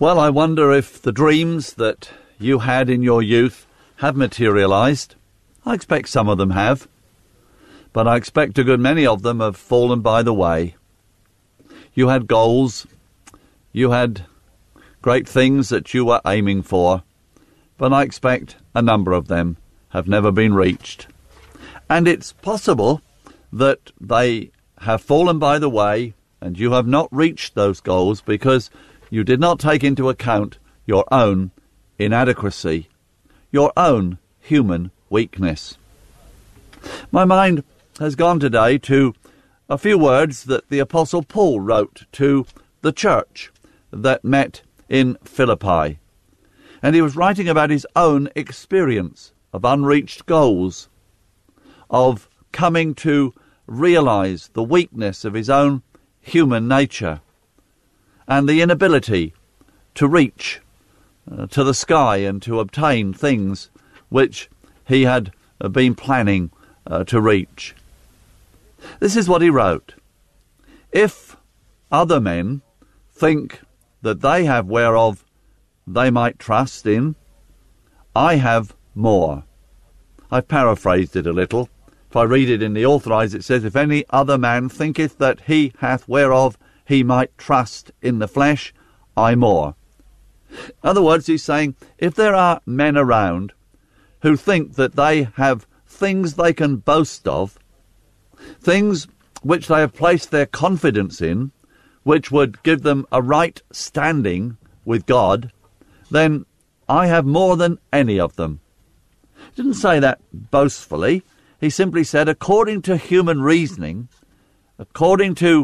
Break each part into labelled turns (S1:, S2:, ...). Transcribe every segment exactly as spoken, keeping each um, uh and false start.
S1: Well, I wonder if the dreams that you had in your youth have materialised. I expect some of them have, but I expect a good many of them have fallen by the way. You had goals, you had great things that you were aiming for, but I expect a number of them have never been reached. And it's possible that they have fallen by the way and you have not reached those goals because you did not take into account your own inadequacy, your own human weakness. My mind has gone today to a few words that the Apostle Paul wrote to the church that met in Philippi. And he was writing about his own experience of unreached goals, of coming to realize the weakness of his own human nature and the inability to reach uh, to the sky and to obtain things which he had uh, been planning uh, to reach. This is what he wrote. If other men think that they have whereof they might trust in, I have more. I've paraphrased it a little. If I read it in the Authorized, it says, if any other man thinketh that he hath whereof he might trust in the flesh, I more. In other words, he's saying, if there are men around who think that they have things they can boast of, things which they have placed their confidence in, which would give them a right standing with God, then I have more than any of them. He didn't say that boastfully. He simply said, according to human reasoning, according to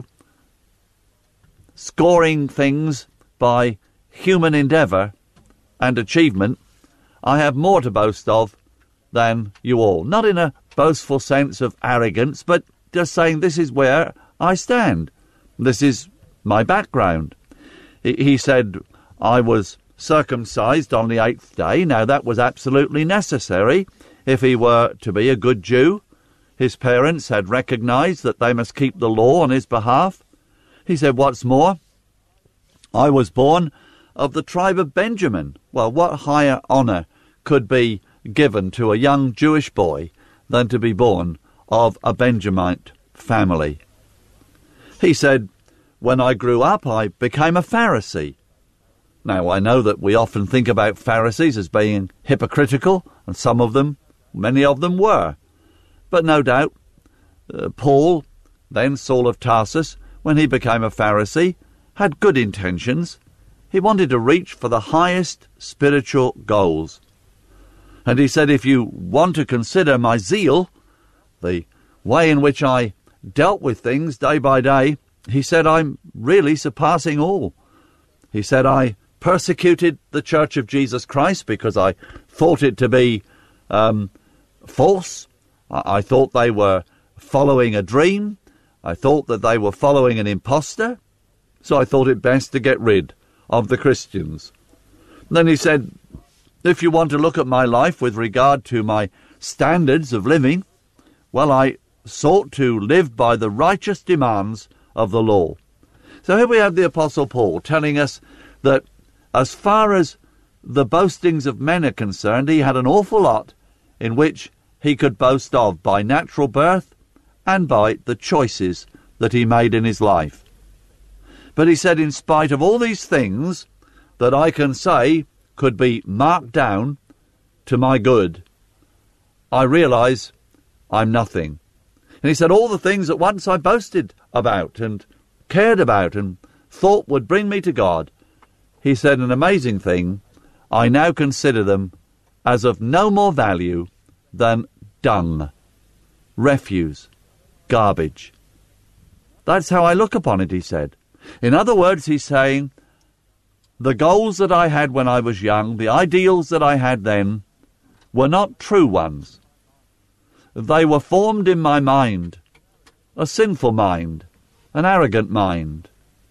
S1: scoring things by human endeavour and achievement, I have more to boast of than you all. Not in a boastful sense of arrogance, but just saying this is where I stand. This is my background. He, he said, I was circumcised on the eighth day. Now that was absolutely necessary if he were to be a good Jew. His parents had recognised that they must keep the law on his behalf. He said, what's more, I was born of the tribe of Benjamin. Well, what higher honour could be given to a young Jewish boy than to be born of a Benjamite family? He said, when I grew up, I became a Pharisee. Now, I know that we often think about Pharisees as being hypocritical, and some of them, many of them were. But no doubt, uh, Paul, then Saul of Tarsus, when he became a Pharisee, had good intentions. He wanted to reach for the highest spiritual goals. And he said, if you want to consider my zeal, the way in which I dealt with things day by day, he said, I'm really surpassing all. He said, I persecuted the Church of Jesus Christ because I thought it to be um, false. I, I thought they were following a dream. I thought that they were following an impostor. So I thought it best to get rid of the Christians. And then he said, if you want to look at my life with regard to my standards of living, well, I sought to live by the righteous demands of the law. So here we have the Apostle Paul telling us that as far as the boastings of men are concerned, he had an awful lot in which he could boast of by natural birth and by the choices that he made in his life. But he said, in spite of all these things that I can say could be marked down to my good, I realise I'm nothing. And he said, all the things that once I boasted about and cared about and thought would bring me to God, he said, an amazing thing, I now consider them as of no more value than dung, refuse, garbage. That's how I look upon it, he said. In other words, he's saying, the goals that I had when I was young, the ideals that I had then, were not true ones. They were formed in my mind, a sinful mind, an arrogant mind,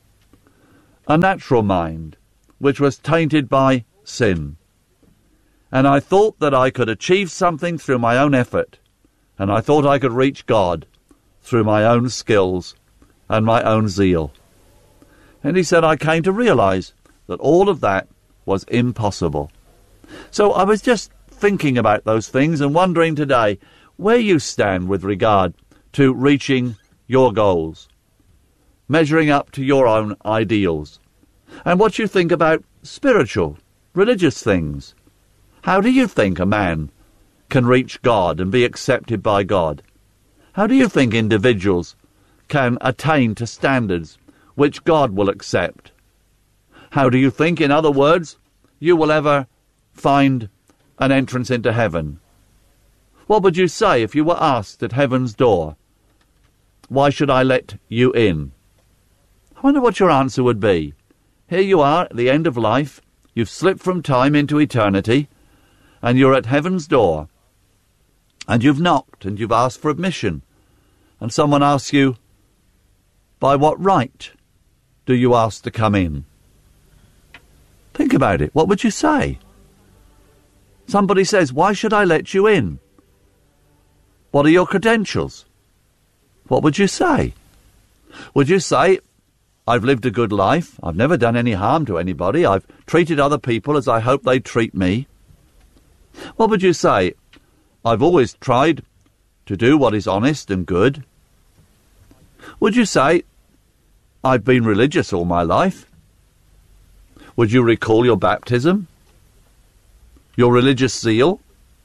S1: a natural mind, which was tainted by sin. And I thought that I could achieve something through my own effort, and I thought I could reach God through my own skills and my own zeal. And he said, I came to realize that all of that was impossible. So I was just thinking about those things and wondering today where you stand with regard to reaching your goals, measuring up to your own ideals, and what you think about spiritual, religious things. How do you think a man can reach God and be accepted by God? How do you think individuals can attain to standards which God will accept? How do you think, in other words, you will ever find an entrance into heaven? What would you say if you were asked at heaven's door, "Why should I let you in?" I wonder what your answer would be. Here you are at the end of life, you've slipped from time into eternity, and you're at heaven's door, and you've knocked and you've asked for admission, and someone asks you, by what right do you ask to come in? Think about it. What would you say? Somebody says, "Why should I let you in? What are your credentials?" What would you say? Would you say, "I've lived a good life, I've never done any harm to anybody, I've treated other people as I hope they treat me"? What would you say? "I've always tried to do what is honest and good"? Would you say, "I've been religious all my life"? Would you recall your baptism? Your religious zeal?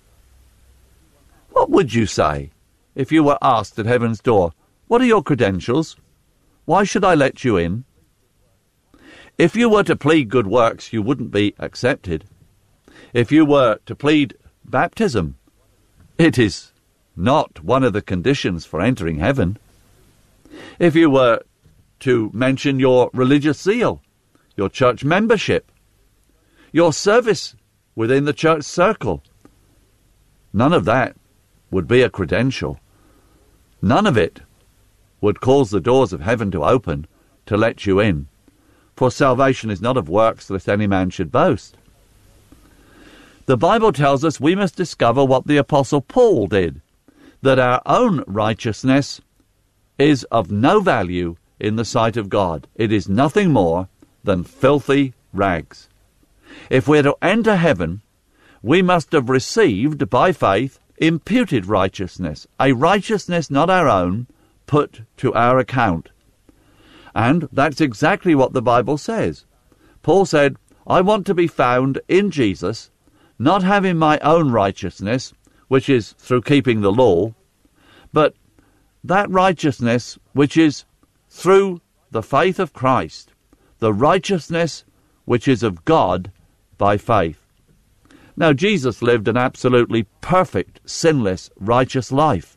S1: What would you say if you were asked at heaven's door, "What are your credentials? Why should I let you in?" If you were to plead good works, you wouldn't be accepted. If you were to plead baptism, it is not one of the conditions for entering heaven. If you were to mention your religious zeal, your church membership, your service within the church circle, none of that would be a credential. None of it would cause the doors of heaven to open to let you in. For salvation is not of works, lest any man should boast. The Bible tells us we must discover what the Apostle Paul did, that our own righteousness is of no value in the sight of God. It is nothing more than filthy rags. If we're to enter heaven, we must have received, by faith, imputed righteousness, a righteousness not our own, put to our account. And that's exactly what the Bible says. Paul said, "I want to be found in Jesus, not having my own righteousness, which is through keeping the law, but that righteousness which is through the faith of Christ, the righteousness which is of God by faith." Now, Jesus lived an absolutely perfect, sinless, righteous life.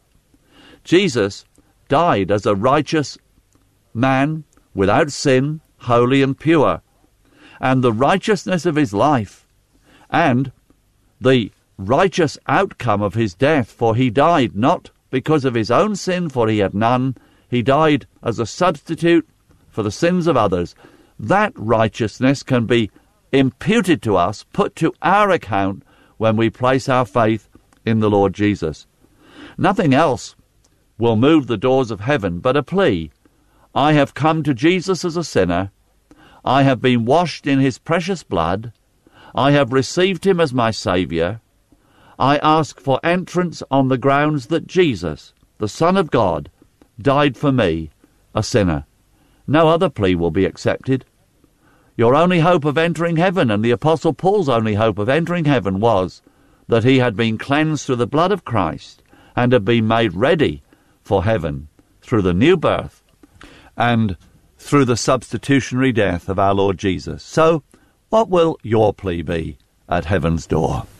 S1: Jesus died as a righteous man, without sin, holy and pure. And the righteousness of his life, and the righteous outcome of his death, for he died not because of his own sin, for he had none, he died as a substitute for the sins of others. That righteousness can be imputed to us, put to our account, when we place our faith in the Lord Jesus. Nothing else will move the doors of heaven but a plea. I have come to Jesus as a sinner. I have been washed in his precious blood. I have received him as my Saviour. I ask for entrance on the grounds that Jesus, the Son of God, died for me, a sinner. No other plea will be accepted. Your only hope of entering heaven, and the Apostle Paul's only hope of entering heaven, was that he had been cleansed through the blood of Christ and had been made ready for heaven through the new birth and through the substitutionary death of our Lord Jesus. So, what will your plea be at heaven's door?